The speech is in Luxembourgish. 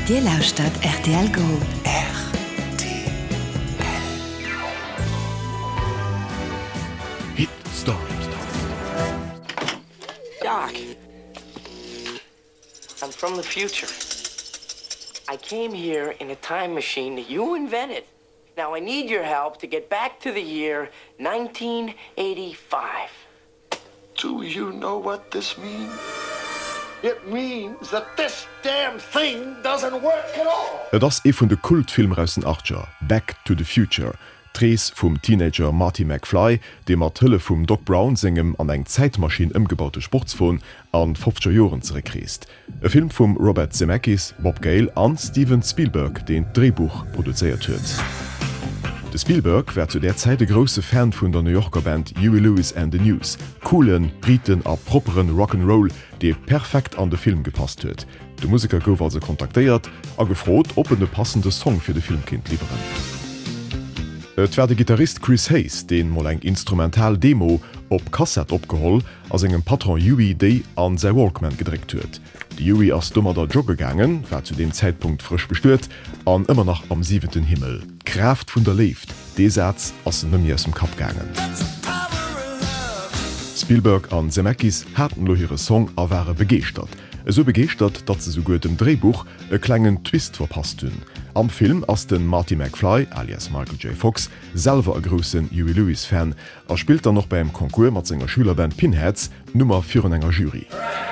Dir lauscht RTL Go. Hit Story. Doc, I'm from the future. I came here in a time machine that you invented. Now I need your help to get back to the year 1985. Do you know what this means? It means that this damn thing doesn't work at all. Das vun de Kultfilm aus den 80er, Back to the Future. Drees vum Teenager Marty McFly, de mat Hëlle vum Doc Brown singem an eng Zeitmaschine ëmgebaute Sportsfon an 50er Joren zerekreest. E Film vum Robert Zemeckis, Bob Gale an Steven Spielberg, den Drehbuch produzéiert huet. De Spielberg wär zu der Zeit de grosse Fan vun der New Yorker Band Huey Lewis and the News, coolen, Briten a properen Rock'n'Roll, de perfekt an de Film gepasst huet. De Musiker gouf also kontaktéiert a gefrot, ob de passende Song fir de Filmkind lieferen. Et wär de Gitarrist Chris Hayes, den mal eng Instrumental-Demo op Kassett opgeholl, ass engem Patron Huey Day an sei Walkman gedrégt huet. Die Huey ass dummer der Jogge gangen, wär zu dem Zeitpunkt frisch bestuert, an immer noch am 7. Himmel. Kraft vun der Lift, Desatz ass nëmi aus dem Kap gangen. Spielberg an Zemeckis hatten lo ihre Song a wäre begeert. So begeert, dat ze so gut dem Drehbuch e klengen Twist verpasst hunn. Am Film ass den Marty McFly, alias Michael J. Fox, selver a grossen Huey Lewis-Fan, spielt noch beim Konkurs mat senger Schülerband Pinheads Nummer 4 enger Jury.